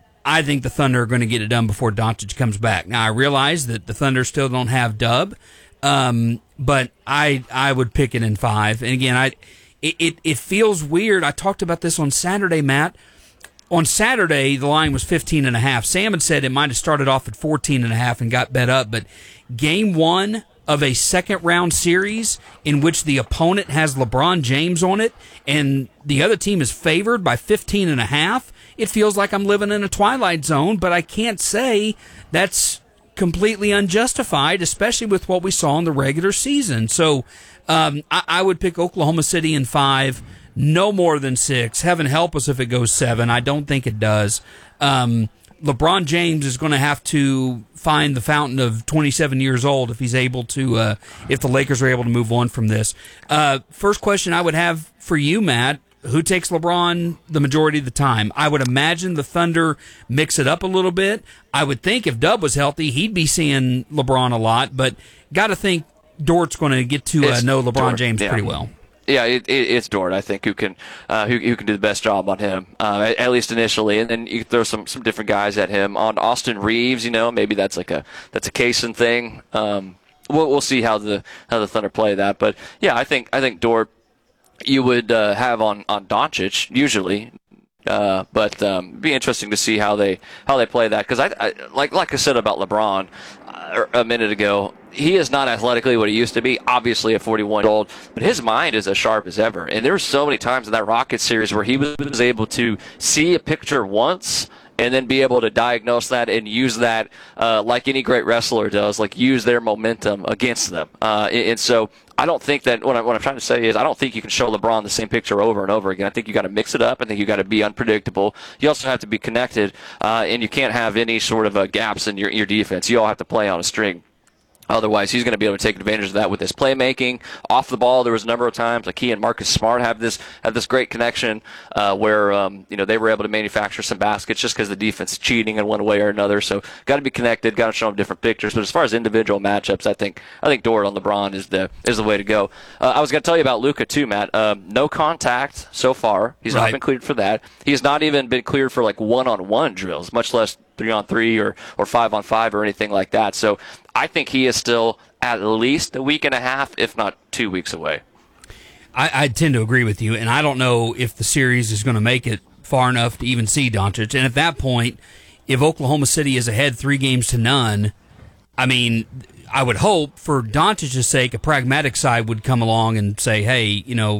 I think the Thunder are going to get it done before Doncic comes back. Now, I realize that the Thunder still don't have Dub, um, but I I would pick it in five. And again, I it, it it feels weird. I talked about this on Saturday, Matt. On Saturday, the line was fifteen and a half. Sam had said it might have started off at fourteen and a half and got bet up, but game one of a second round series in which the opponent has LeBron James on it and the other team is favored by fifteen and a half, it feels like I'm living in a twilight zone, but I can't say that's completely unjustified, especially with what we saw in the regular season. So um, I, I would pick Oklahoma City in five. No more than six. Heaven help us if it goes seven. I don't think it does. Um, LeBron James is going to have to find the fountain of twenty-seven years old if he's able to, uh, if the Lakers are able to move on from this. Uh, first question I would have for you, Matt, who takes LeBron the majority of the time? I would imagine the Thunder mix it up a little bit. I would think if Dub was healthy, he'd be seeing LeBron a lot, but got to think Dort's going to get to uh, know LeBron Dort, James yeah. pretty well. Yeah, it, it, it's Dort, I think, who can uh, who, who can do the best job on him, uh, at, at least initially, and then you can throw some, some different guys at him. On Austin Reeves, you know, maybe that's like a that's a Kaysen thing. Um, we'll we'll see how the how the Thunder play that, but yeah, I think I think Dort you would uh, have on on Doncic usually. Uh, but um, it'd be interesting to see how they how they play that, because I, I like like I said about LeBron uh, a minute ago, he is not athletically what he used to be. Obviously, at forty-one years old, but his mind is as sharp as ever. And there were so many times in that Rockets series where he was able to see a picture once and then be able to diagnose that and use that uh, like any great wrestler does, like use their momentum against them. Uh, and, and so I don't think that what, I, what I'm trying to say is I don't think you can show LeBron the same picture over and over again. I think you got to mix it up. I think you got to be unpredictable. You also have to be connected, uh, and you can't have any sort of uh, gaps in your, your defense. You all have to play on a string. Otherwise, he's going to be able to take advantage of that with his playmaking. Off the ball, there was a number of times like he and Marcus Smart have this have this great connection uh, where um, you know they were able to manufacture some baskets just because the defense is cheating in one way or another. So got to be connected, got to show them different pictures. But as far as individual matchups, I think I think Dort on LeBron is the is the way to go. Uh, I was going to tell you about Luka too, Matt. Um, no contact so far. He's right. not been cleared for that. He's not even been cleared for like one-on-one drills, much less three on three or, or five on five or anything like that. So I think he is still at least a week and a half, if not two weeks away. I, I tend to agree with you, and I don't know if the series is going to make it far enough to even see Doncic. And at that point, if Oklahoma City is ahead three games to none, I mean, I would hope for Doncic's sake, a pragmatic side would come along and say, hey, you know,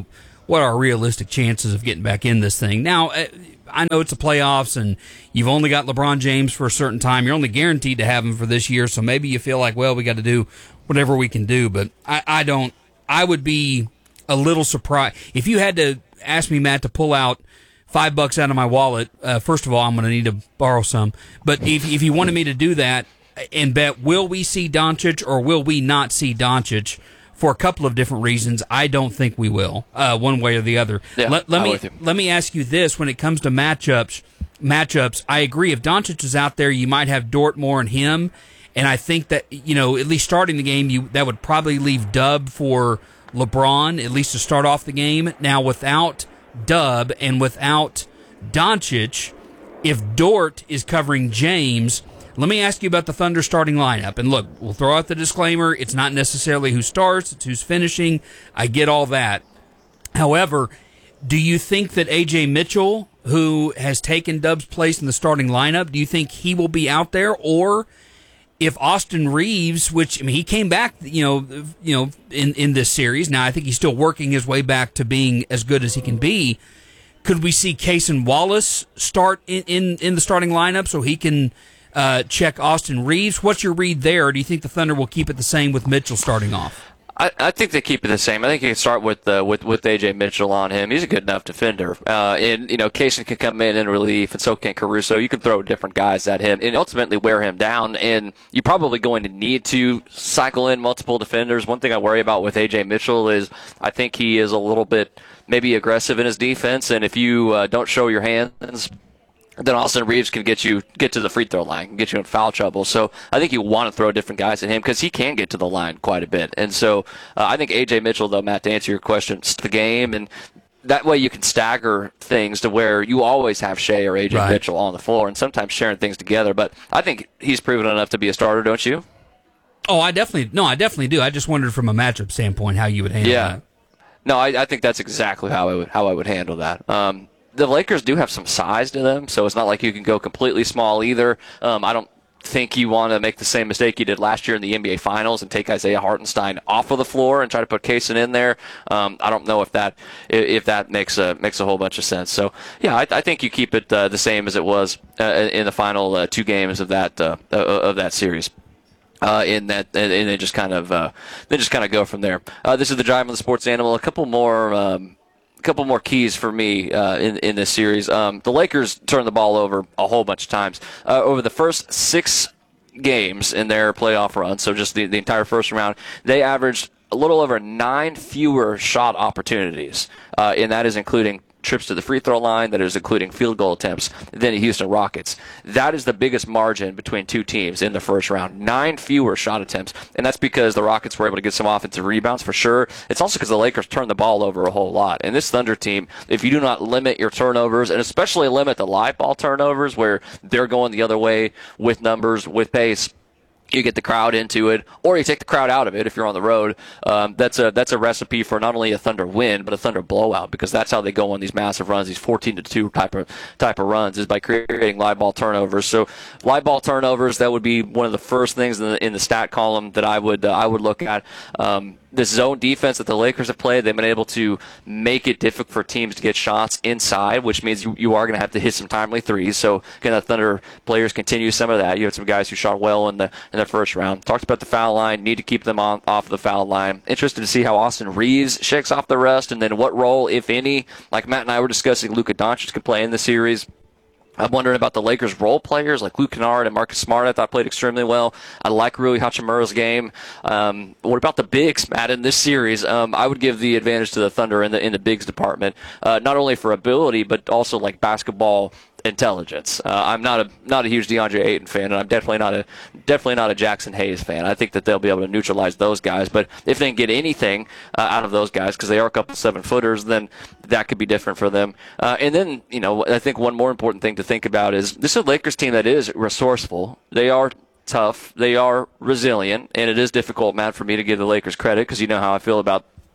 what are realistic chances of getting back in this thing. Now, I know it's the playoffs, and you've only got LeBron James for a certain time. You're only guaranteed to have him for this year, so maybe you feel like, well, we got to do whatever we can do. But I, I don't. I would be a little surprised if you had to ask me, Matt, to pull out five bucks out of my wallet. Uh, first of all, I'm going to need to borrow some. But if if you wanted me to do that and bet, will we see Doncic or will we not see Doncic? For a couple of different reasons, I don't think we will, uh, one way or the other. Yeah, let, let I'm me with you. let me ask you this: when it comes to matchups, matchups, I agree. If Doncic is out there, you might have Dort more and him, and I think that you know at least starting the game, you that would probably leave Dub for LeBron at least to start off the game. Now without Dub and without Doncic, if Dort is covering James. Let me ask you about the Thunder starting lineup. And look, we'll throw out the disclaimer. It's not necessarily who starts, it's who's finishing. I get all that. However, do you think that A J Mitchell, who has taken Dub's place in the starting lineup, do you think he will be out there? Or if Austin Reeves, which I mean, he came back, you know, you know, in, in this series. Now, I think he's still working his way back to being as good as he can be. Could we see Cason Wallace start in, in, in the starting lineup so he can Uh, check Austin Reeves? What's your read there? Or do you think the Thunder will keep it the same with Mitchell starting off? I, I think they keep it the same. I think you can start with uh, with with A J Mitchell on him. He's a good enough defender. Uh, and you know, Cason can come in in relief, and so can Caruso. You can throw different guys at him and ultimately wear him down. And you're probably going to need to cycle in multiple defenders. One thing I worry about with A J Mitchell is I think he is a little bit maybe aggressive in his defense, and if you uh, don't show your hands, then Austin Reeves can get you get to the free throw line, can get you in foul trouble. So I think you want to throw different guys at him because he can get to the line quite a bit. And so uh, I think A J Mitchell, though, Matt, to answer your question, it's the game, and that way you can stagger things to where you always have Shea or A J Right. Mitchell on the floor, and sometimes sharing things together. But I think he's proven enough to be a starter, don't you? Oh, I definitely no, I definitely do. I just wondered from a matchup standpoint how you would handle Yeah. that. No, I, I think that's exactly how I would how I would handle that. Um, the Lakers do have some size to them, so it's not like you can go completely small either. Um, I don't think you want to make the same mistake you did last year in the N B A Finals and take Isaiah Hartenstein off of the floor and try to put Cason in there. Um, I don't know if that if that makes a makes a whole bunch of sense. So yeah, I, I think you keep it uh, the same as it was uh, in the final uh, two games of that uh, of that series. Uh, in that, and, and then just kind of, uh, then just kind of go from there. Uh, this is the Drive on the Sports Animal. A couple more, um, a couple more keys for me uh, in in this series. Um, the Lakers turned the ball over a whole bunch of times uh, over the first six games in their playoff run. So just the, the entire first round, they averaged a little over nine fewer shot opportunities, uh, and that is including trips to the free throw line, that is including field goal attempts, than the Houston Rockets. That is the biggest margin between two teams in the first round. Nine fewer shot attempts, and that's because the Rockets were able to get some offensive rebounds for sure. It's also because the Lakers turned the ball over a whole lot. And this Thunder team, if you do not limit your turnovers, and especially limit the live ball turnovers where they're going the other way with numbers, with pace, you get the crowd into it, or you take the crowd out of it if you're on the road. Um, that's a that's a recipe for not only a Thunder win, but a Thunder blowout, because that's how they go on these massive runs, these fourteen to two type of type of runs, is by creating live ball turnovers. So live ball turnovers, that would be one of the first things in the, in the stat column that I would uh, I would look at. Um, this zone defense that the Lakers have played, they've been able to make it difficult for teams to get shots inside, which means you, you are going to have to hit some timely threes. So can the Thunder players continue some of that? You had some guys who shot well in the in the first round. Talked about the foul line, need to keep them on off the foul line. Interested to see how Austin Reeves shakes off the rest, and then what role, if any, like Matt and I were discussing, Luka Doncic could play in the series. I'm wondering about the Lakers' role players like Luke Kennard and Marcus Smart. I thought played extremely well. I like Rui Hachimura's game. Um, what about the bigs, Matt, in this series? Um, I would give the advantage to the Thunder in the in the bigs department, uh, not only for ability but also like basketball intelligence. Uh, I'm not a not a huge DeAndre Ayton fan, and I'm definitely not a definitely not a Jackson Hayes fan. I think that they'll be able to neutralize those guys. But if they can get anything uh, out of those guys, because they are a couple seven footers, then that could be different for them. Uh, and then, you know, I think one more important thing to think about is this is a Lakers team that is resourceful. They are tough. They are resilient, and it is difficult, Matt, for me to give the Lakers credit because you know how I feel about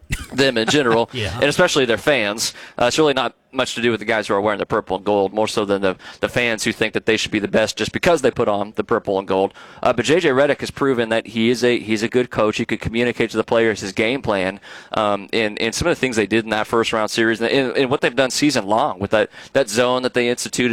them in general, Yeah. and especially their fans. Uh, it's really not much to do with the guys who are wearing the purple and gold, more so than the, the fans who think that they should be the best just because they put on the purple and gold. Uh, but J J Redick has proven that he is a he's a good coach. He could communicate to the players his game plan, um, and, and some of the things they did in that first round series, and, and what they've done season long with that, that zone that they instituted